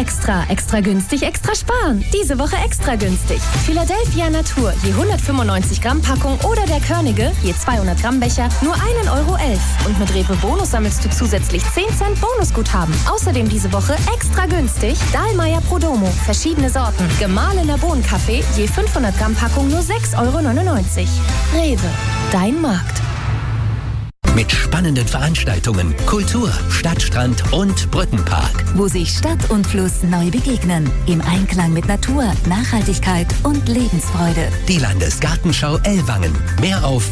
Extra. Extra günstig, extra sparen. Diese Woche extra günstig. Philadelphia Natur, je 195 Gramm Packung oder der Körnige, je 200 Gramm Becher, nur 1,11 Euro. Und mit Rewe Bonus sammelst du zusätzlich 10 Cent Bonusguthaben. Außerdem diese Woche extra günstig Dahlmeier Prodomo, verschiedene Sorten, gemahlener Bohnenkaffee, je 500 Gramm Packung nur 6,99 Euro. Rewe, dein Markt. Mit spannenden Veranstaltungen, Kultur, Stadtstrand und Brückenpark. Wo sich Stadt und Fluss neu begegnen. Im Einklang mit Natur, Nachhaltigkeit und Lebensfreude. Die Landesgartenschau Ellwangen. Mehr auf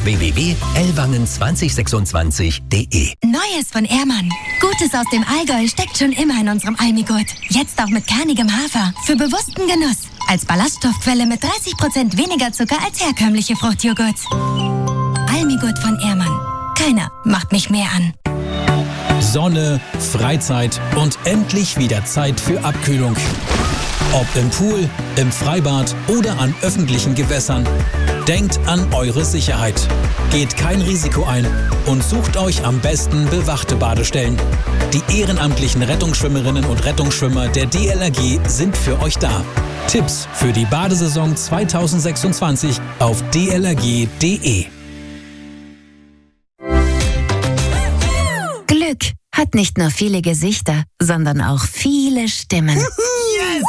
www.ellwangen2026.de. Neues von Ehrmann. Gutes aus dem Allgäu steckt schon immer in unserem Almigurt. Jetzt auch mit kernigem Hafer. Für bewussten Genuss. Als Ballaststoffquelle mit 30% weniger Zucker als herkömmliche Fruchtjoghurts. Almigurt von Ehrmann. Keiner macht mich mehr an. Sonne, Freizeit und endlich wieder Zeit für Abkühlung. Ob im Pool, im Freibad oder an öffentlichen Gewässern. Denkt an eure Sicherheit. Geht kein Risiko ein und sucht euch am besten bewachte Badestellen. Die ehrenamtlichen Rettungsschwimmerinnen und Rettungsschwimmer der DLRG sind für euch da. Tipps für die Badesaison 2026 auf dlrg.de. Glück hat nicht nur viele Gesichter, sondern auch viele Stimmen. Yes!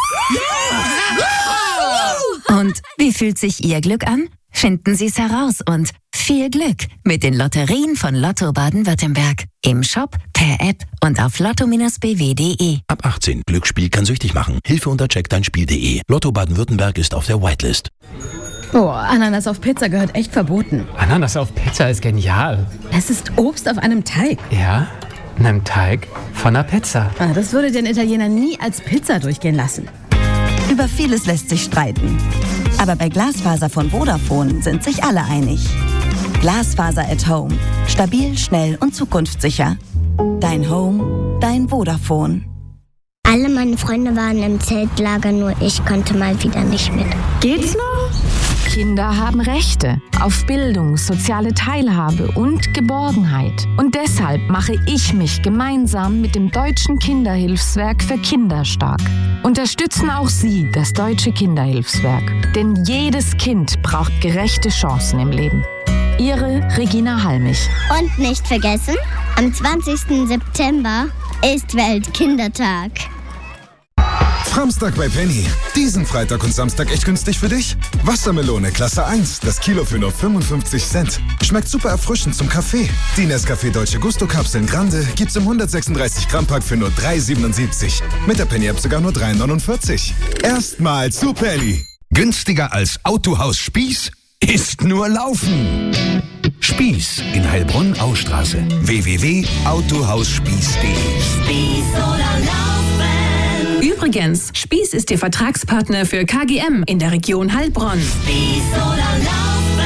Und wie fühlt sich Ihr Glück an? Finden Sie es heraus und viel Glück mit den Lotterien von Lotto Baden-Württemberg. Im Shop, per App und auf lotto-bw.de. Ab 18. Glücksspiel kann süchtig machen. Hilfe unter checkdeinspiel.de. Lotto Baden-Württemberg ist auf der Whitelist. Oh, Ananas auf Pizza gehört echt verboten. Ananas auf Pizza ist genial. Es ist Obst auf einem Teig. Ja, einem Teig von einer Pizza. Das würde den Italiener nie als Pizza durchgehen lassen. Über vieles lässt sich streiten. Aber bei Glasfaser von Vodafone sind sich alle einig. Glasfaser at Home. Stabil, schnell und zukunftssicher. Dein Home, dein Vodafone. Alle meine Freunde waren im Zeltlager, nur ich konnte mal wieder nicht mit. Geht's noch? Kinder haben Rechte auf Bildung, soziale Teilhabe und Geborgenheit. Und deshalb mache ich mich gemeinsam mit dem Deutschen Kinderhilfswerk für Kinder stark. Unterstützen auch Sie das Deutsche Kinderhilfswerk. Denn jedes Kind braucht gerechte Chancen im Leben. Ihre Regina Halmich. Und nicht vergessen, am 20. September ist Weltkindertag. Samstag bei Penny. Diesen Freitag und Samstag echt günstig für dich? Wassermelone Klasse 1, das Kilo für nur 55 Cent. Schmeckt super erfrischend zum Kaffee. Die Nescafé Dolce Gusto Kapseln Grande gibt's im 136 Gramm Pack für nur 3,77. Mit der Penny App sogar nur 3,49. Erstmal zu Penny. Günstiger als Autohaus Spieß ist nur Laufen. Spieß in Heilbronn-Austraße. www.autohausspieß.de. Spieß oder Laufen. Übrigens, Spieß ist Ihr Vertragspartner für KGM in der Region Heilbronn. Spieß oder Laufen.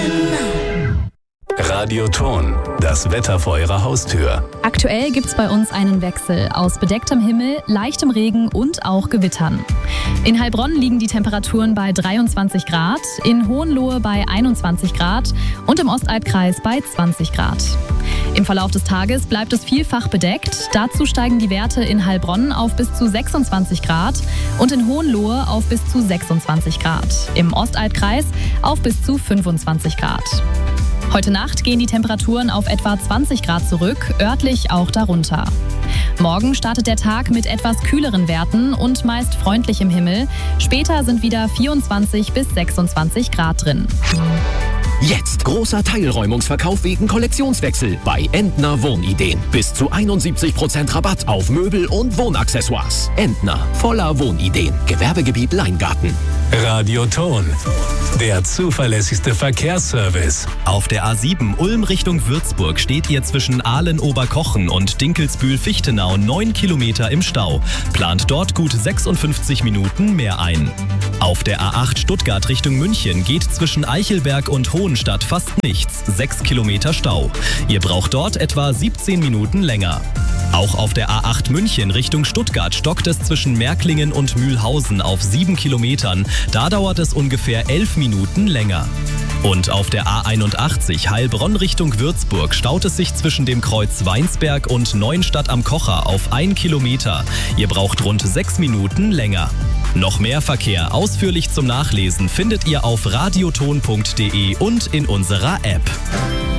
Radioton, das Wetter vor Ihrer Haustür. Aktuell gibt's bei uns einen Wechsel aus bedecktem Himmel, leichtem Regen und auch Gewittern. In Heilbronn liegen die Temperaturen bei 23 Grad, in Hohenlohe bei 21 Grad und im Ostalbkreis bei 20 Grad. Im Verlauf des Tages bleibt es vielfach bedeckt. Dazu steigen die Werte in Heilbronn auf bis zu 26 Grad und in Hohenlohe auf bis zu 26 Grad. Im Ostalbkreis auf bis zu 25 Grad. Heute Nacht gehen die Temperaturen auf etwa 20 Grad zurück, örtlich auch darunter. Morgen startet der Tag mit etwas kühleren Werten und meist freundlichem Himmel. Später sind wieder 24 bis 26 Grad drin. Jetzt großer Teilräumungsverkauf wegen Kollektionswechsel bei Entner Wohnideen. Bis zu 71% Rabatt auf Möbel und Wohnaccessoires. Entner, voller Wohnideen. Gewerbegebiet Leingarten. Radioton, der zuverlässigste Verkehrsservice. Auf der A7 Ulm Richtung Würzburg steht ihr zwischen Aalen-Oberkochen und Dinkelsbühl-Fichtenau 9 Kilometer im Stau. Plant dort gut 56 Minuten mehr ein. Auf der A8 Stuttgart Richtung München geht zwischen Eichelberg und Hohenstadt fast nichts, 6 Kilometer Stau. Ihr braucht dort etwa 17 Minuten länger. Auch auf der A8 München Richtung Stuttgart stockt es zwischen Märklingen und Mühlhausen auf 7 Kilometern. Da dauert es ungefähr 11 Minuten länger. Und auf der A81 Heilbronn Richtung Würzburg staut es sich zwischen dem Kreuz Weinsberg und Neuenstadt am Kocher auf 1 Kilometer. Ihr braucht rund 6 Minuten länger. Noch mehr Verkehr ausführlich zum Nachlesen findet ihr auf radioton.de und in unserer App.